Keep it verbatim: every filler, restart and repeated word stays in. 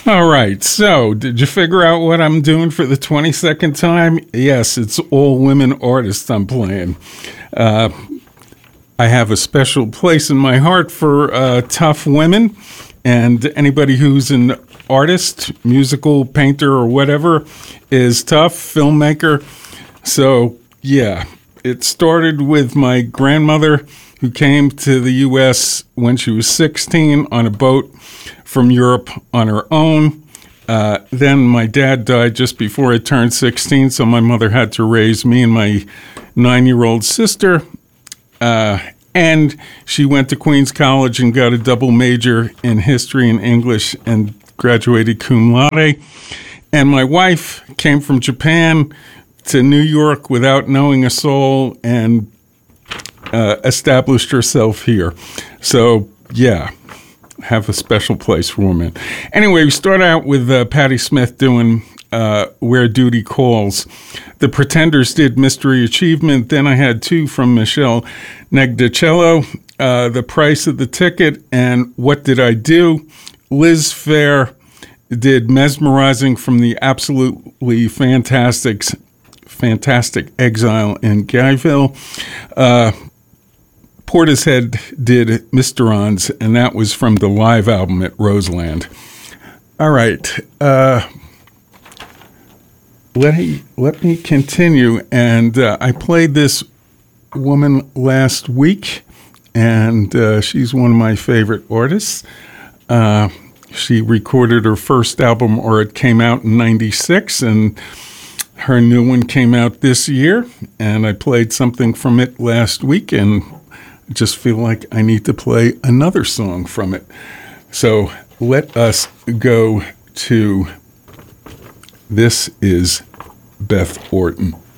All right. So, did you figure out what I'm doing for the twenty-second time? Yes, it's all women artists I'm playing. Uh, I have a special place in my heart for uh, tough women, and anybody who's an artist, musical, painter, or whatever is tough, filmmaker. So, yeah, it started with my grandmother who came to the U S when she was sixteen on a boat from Europe on her own. Uh, then my dad died just before I turned sixteen, so my mother had to raise me and my nine-year-old sister. Uh, and she went to Queens College and got a double major in history and English and graduated cum laude. And my wife came from Japan to New York without knowing a soul and uh, established herself here. So, yeah, have a special place for women. Anyway, we start out with uh, Patti Smith doing uh, Where Duty Calls. The Pretenders did Mystery Achievement. Then I had two from Michelle Negdecello, uh, The Price of the Ticket and What Did I Do? Liz Phair did Mesmerizing from the absolutely fantastic, fantastic Exile in Guyville. Uh, Portishead did Mysterons, and that was from the live album at Roseland. All right. Uh, let, me, let me continue. And uh, I played this woman last week, and uh, she's one of my favorite artists. Uh, she recorded her first album, or it came out in ninety-six, and her new one came out this year. And I played something from it last week, and I just feel like I need to play another song from it. So let us go to This Is Beth Orton.